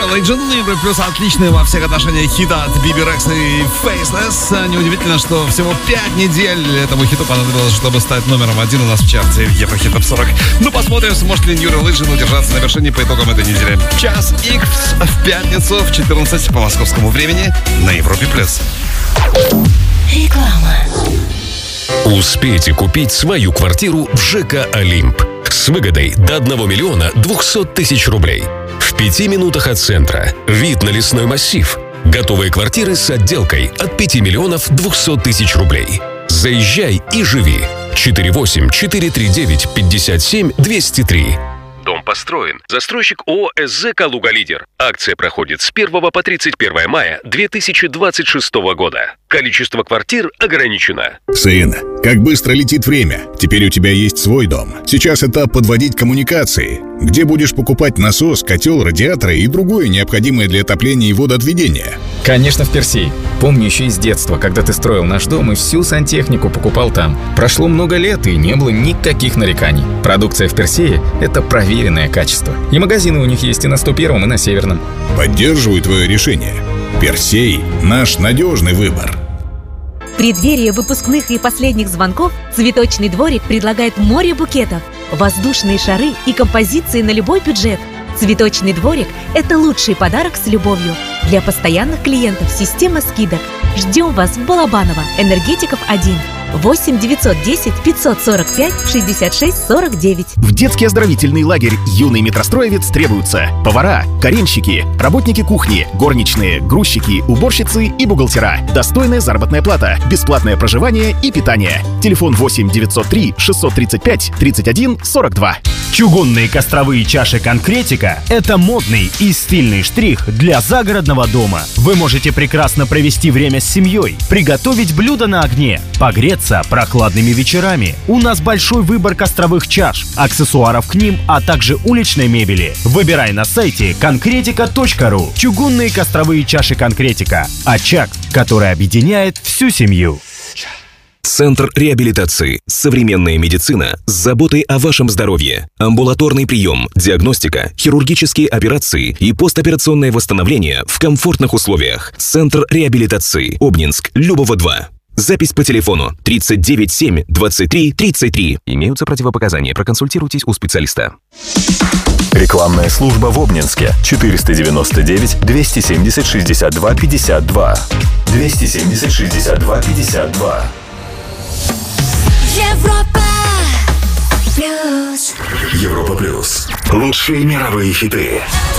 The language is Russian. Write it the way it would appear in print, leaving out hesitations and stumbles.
New Religion, плюс отличный во всех отношениях хит от Bibi Rex и Faceless. Неудивительно, что всего 5 недель этому хиту понадобилось, чтобы стать номером 1 у нас в чарте Еврохит Топ 40. Ну, посмотрим, сможет ли New Religion удержаться на вершине по итогам этой недели. Час X в пятницу в 14 по московскому времени на Европе+. Реклама. Успейте купить свою квартиру в ЖК «Олимп» с выгодой до 1 миллиона 200 тысяч рублей. В 5 минутах от центра. Вид на лесной массив. Готовые квартиры с отделкой от 5 миллионов 200 тысяч рублей. Заезжай и живи. 48-439-57-203. Дом построен. Застройщик ООО «СЗ Калуга Лидер». Акция проходит с 1 по 31 мая 2026 года. Количество квартир ограничено. Сын, как быстро летит время. Теперь у тебя есть свой дом. Сейчас этап подводить коммуникации. Где будешь покупать насос, котел, радиаторы и другое необходимое для отопления и водоотведения? Конечно, в Персей. Помню еще из детства, когда ты строил наш дом и всю сантехнику покупал там. Прошло много лет и не было никаких нареканий. Продукция в Персее – это проверенное качество. И магазины у них есть и на 101-м, и на Северном. Поддерживаю твое решение. Персей – наш надежный выбор. В преддверии выпускных и последних звонков «Цветочный дворик» предлагает море букетов, воздушные шары и композиции на любой бюджет. «Цветочный дворик» – это лучший подарок с любовью. Для постоянных клиентов система скидок. Ждем вас в Балабаново, Энергетиков 1. 8 910 545 66 49. В детский оздоровительный лагерь «Юный метростроевец» требуются повара, каренщики, работники кухни, горничные, грузчики, уборщицы и бухгалтера. Достойная заработная плата, бесплатное проживание и питание. Телефон 8 903 635 31 42. Чугунные костровые чаши «Конкретика» — это модный и стильный штрих для загородного дома. Вы можете прекрасно провести время с семьей, приготовить блюдо на огне, погреться прохладными вечерами. У нас большой выбор костровых чаш, аксессуаров к ним, а также уличной мебели. Выбирай на сайте concretica.ru. Чугунные костровые чаши «Конкретика» — очаг, который объединяет всю семью. Центр реабилитации. Современная медицина с заботой о вашем здоровье. Амбулаторный прием, диагностика, хирургические операции и постоперационное восстановление в комфортных условиях. Центр реабилитации. Обнинск, Любова 2. Запись по телефону 39 7 23 33. Имеются противопоказания. Проконсультируйтесь у специалиста. Рекламная служба в Обнинске. 499 270 62 52. 270 62 52. Европа плюс. Европа плюс. Лучшие мировые хиты.